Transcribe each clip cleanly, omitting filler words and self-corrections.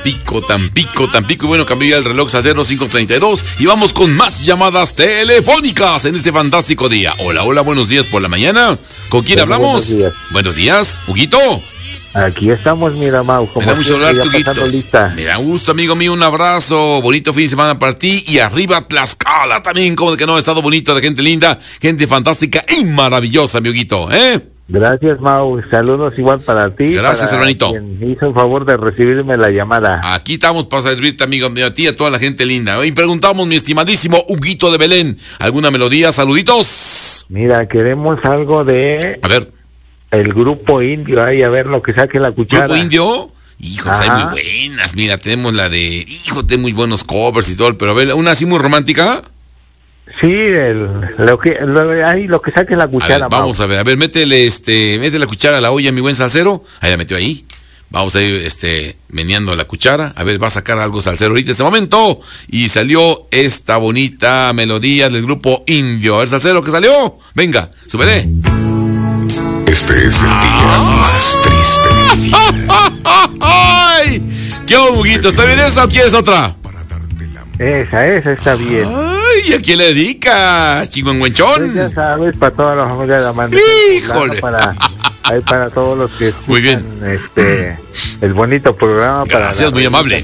Tampico. Y bueno, cambió ya el reloj a 0532 y vamos con más llamadas telefónicas en este fantástico día. Hola, buenos días por la mañana. ¿Con quién hablamos? Buenos días, Huguito. Aquí estamos, mira, Mau. Me da mucho hablar, Huguito. Me da gusto, amigo mío, un abrazo. Bonito fin de semana para ti. Y arriba Tlaxcala también, como de que no ha estado bonito, de gente linda, gente fantástica y maravillosa, mi Huguito, ¿eh? Gracias, Mau. Saludos igual para ti. Gracias, hermanito. Quien hizo el favor de recibirme la llamada. Aquí estamos para servirte, amigo mío, a ti y a toda la gente linda. Y preguntamos, mi estimadísimo Huguito de Belén, ¿alguna melodía? Saluditos. Mira, queremos algo de... A ver. El Grupo Indio, ahí a ver lo que saque la cuchara. ¿Grupo Indio? Hijo, hay muy buenas. Mira, tenemos la de... Hijo, tenemos muy buenos covers y todo, pero a ver, ¿una así muy romántica? Sí, lo que saque la cuchara. A ver, vamos a ver, mete la cuchara a la olla, mi buen salsero. Ahí la metió ahí. Vamos a ir meneando la cuchara. A ver, va a sacar algo salsero ahorita en este momento. Y salió esta bonita melodía del Grupo Indio. A ver, salsero, ¿qué salió? Venga, súbele. Este es el día más triste de mi vida. ¡Ay! ¿Qué Huguito? ¿Está bien esa o quieres otra? Esa está bien. Ay, ¿a quién le dedicas, chingüengüenchón? Pues ya sabes, para toda la familia de la manda. ¡Híjole! Para todos los que escuchan, muy bien. El bonito programa. Gracias, para muy amable.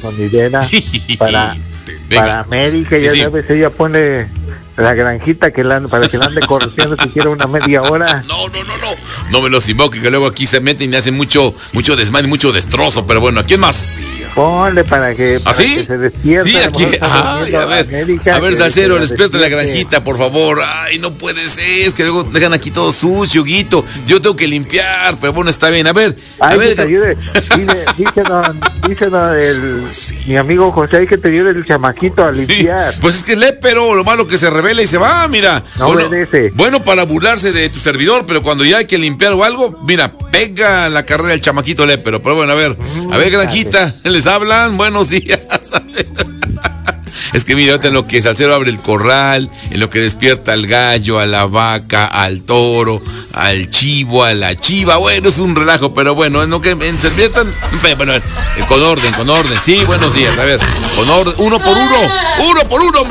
Para América, ya sabes, ella pone la granjita para que la ande corriendo siquiera una media hora. No me los invoque, que luego aquí se meten y hacen mucho desmadre, mucho destrozo. Pero bueno, ¿a quién más? Ponle para que se despierte. Sí, aquí. Ay, a ver, salsero, despierte la granjita, por favor. Ay, no puede ser, es que luego dejan aquí todo sucio, Huguito. Yo tengo que limpiar, pero bueno, está bien. A ver. Que te ayude. Dice mi amigo José, hay que te ayude el chamaquito a limpiar. Sí, pues es que pero lo malo que se revela y se va, mira. Bueno para burlarse de tu servidor, pero cuando ya hay que limpiar o algo, mira, pega la carrera el chamaquito lépero. Pero bueno, a ver, granjita, les hablan, buenos días. Es que mira, en lo que Salcero abre el corral, en lo que despierta al gallo, a la vaca, al toro, al chivo, a la chiva, bueno, es un relajo, pero bueno, en lo que se despiertan, bueno, con orden, sí, buenos días, a ver, con orden, uno por uno, hombre.